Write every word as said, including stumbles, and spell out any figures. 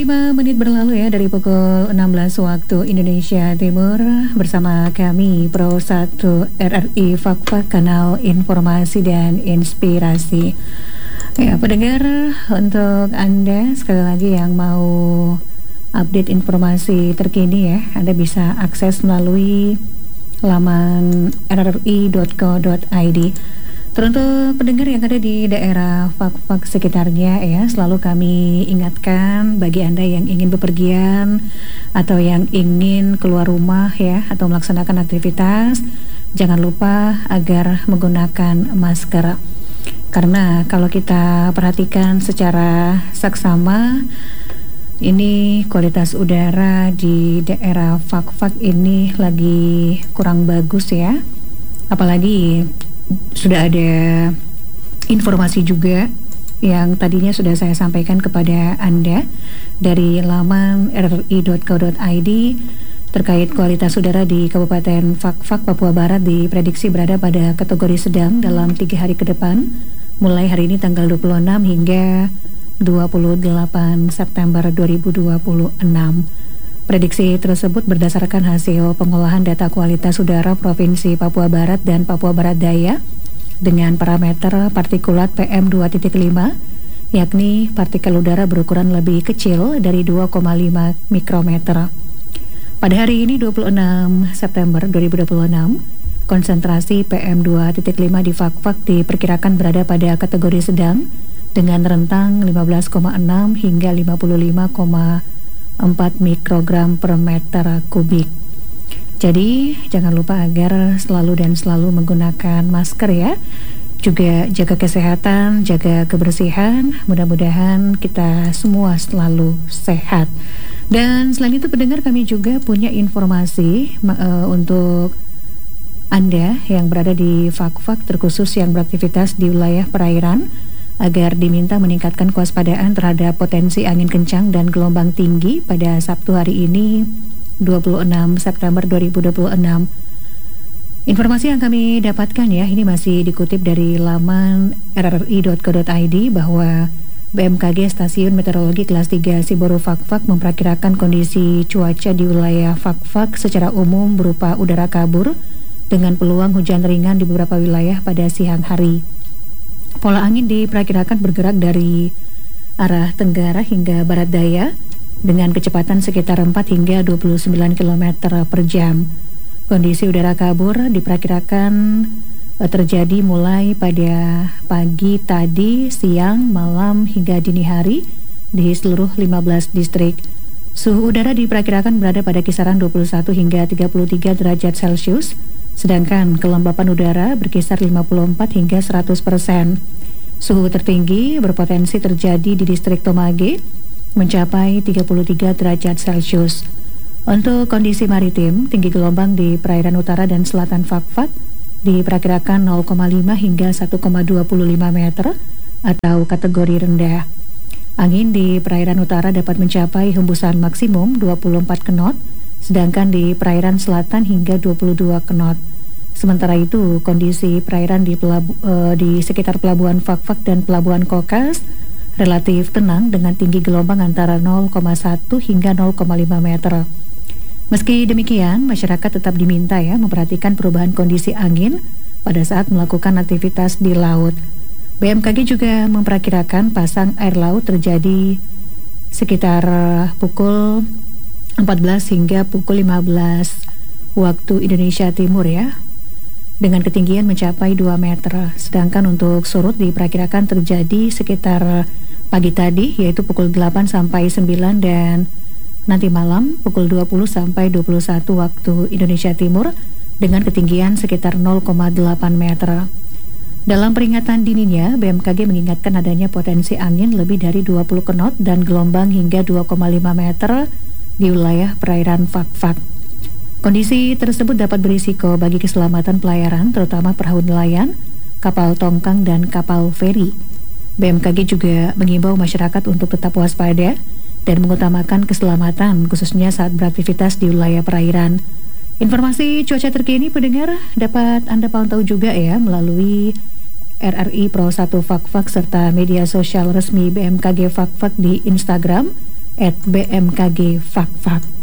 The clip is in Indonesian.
lima menit berlalu ya dari pukul enam belas waktu Indonesia Timur. Bersama kami Pro satu R R I Fak-Fak, kanal informasi dan inspirasi. Ya pendengar, untuk Anda sekali lagi yang mau update informasi terkini ya, Anda bisa akses melalui laman r r i dot co dot i d. Teruntuk pendengar yang ada di daerah Fak-Fak sekitarnya ya, selalu kami ingatkan bagi Anda yang ingin bepergian atau yang ingin keluar rumah ya, atau melaksanakan aktivitas, jangan lupa agar menggunakan masker. Karena kalau kita perhatikan secara saksama, ini kualitas udara di daerah Fak-Fak ini lagi kurang bagus ya. Apalagi sudah ada informasi juga yang tadinya sudah saya sampaikan kepada Anda dari laman r r i dot co dot i d terkait kualitas udara di Kabupaten Fak-Fak, Papua Barat diprediksi berada pada kategori sedang dalam tiga hari ke depan, mulai hari ini tanggal dua puluh enam hingga dua puluh delapan September dua ribu dua puluh enam. Prediksi tersebut berdasarkan hasil pengolahan data kualitas udara Provinsi Papua Barat dan Papua Barat Daya dengan parameter partikulat P M dua titik lima, yakni partikel udara berukuran lebih kecil dari dua koma lima mikrometer. Pada hari ini dua puluh enam September dua ribu dua puluh enam, konsentrasi P M dua titik lima di Fak-Fak diperkirakan berada pada kategori sedang dengan rentang lima belas koma enam hingga lima puluh lima koma empat mikrogram per meter kubik. Jadi jangan lupa agar selalu dan selalu menggunakan masker ya. Juga jaga kesehatan, jaga kebersihan. Mudah-mudahan kita semua selalu sehat. Dan selain itu pendengar, kami juga punya informasi uh, untuk Anda yang berada di Fak-Fak, terkhusus yang beraktivitas di wilayah perairan, agar diminta meningkatkan kewaspadaan terhadap potensi angin kencang dan gelombang tinggi pada Sabtu hari ini dua puluh enam September dua ribu dua puluh enam. Informasi yang kami dapatkan ya, ini masih dikutip dari laman r r i dot co dot i d bahwa B M K G Stasiun Meteorologi Kelas tiga Siboru Fak-Fak memperkirakan kondisi cuaca di wilayah Fak-Fak secara umum berupa udara kabur dengan peluang hujan ringan di beberapa wilayah pada siang hari. Pola angin diperkirakan bergerak dari arah tenggara hingga barat daya dengan kecepatan sekitar empat hingga dua puluh sembilan kilometer per jam. Kondisi udara kabur diperkirakan terjadi mulai pada pagi tadi, siang, malam hingga dini hari di seluruh lima belas distrik. Suhu udara diperkirakan berada pada kisaran dua puluh satu hingga tiga puluh tiga derajat Celcius. Sedangkan kelembapan udara berkisar lima puluh empat hingga seratus persen. Suhu tertinggi berpotensi terjadi di distrik Tomage mencapai tiga puluh tiga derajat Celcius. Untuk kondisi maritim, tinggi gelombang di perairan utara dan selatan Fak-Fak diperkirakan nol koma lima hingga satu koma dua lima meter atau kategori rendah. Angin di perairan utara dapat mencapai hembusan maksimum dua puluh empat knot, sedangkan di perairan selatan hingga dua puluh dua knot. Sementara itu, kondisi perairan di, pelabu, uh, di sekitar pelabuhan Fak-Fak dan pelabuhan Kokas relatif tenang dengan tinggi gelombang antara nol koma satu hingga nol koma lima meter. Meski demikian, masyarakat tetap diminta ya memperhatikan perubahan kondisi angin pada saat melakukan aktivitas di laut. B M K G juga memperkirakan pasang air laut terjadi sekitar pukul empat belas hingga pukul lima belas waktu Indonesia Timur ya, dengan ketinggian mencapai dua meter. Sedangkan untuk surut diperkirakan terjadi sekitar pagi tadi, yaitu pukul delapan sampai sembilan, dan nanti malam pukul dua puluh sampai dua puluh satu waktu Indonesia Timur dengan ketinggian sekitar nol koma delapan meter. Dalam peringatan dininya, B M K G mengingatkan adanya potensi angin lebih dari dua puluh knot dan gelombang hingga dua koma lima meter di wilayah perairan Fak-Fak. Kondisi tersebut dapat berisiko bagi keselamatan pelayaran, terutama perahu nelayan, kapal tongkang, dan kapal feri. B M K G juga mengimbau masyarakat untuk tetap waspada dan mengutamakan keselamatan, khususnya saat beraktivitas di wilayah perairan. Informasi cuaca terkini pendengar dapat Anda pantau juga ya melalui R R I Pro satu Fak-Fak serta media sosial resmi B M K G Fak-Fak di Instagram at b m k g fakfak.